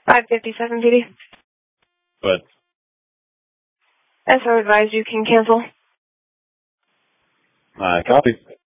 557 PD. But SO advised you can cancel. copy.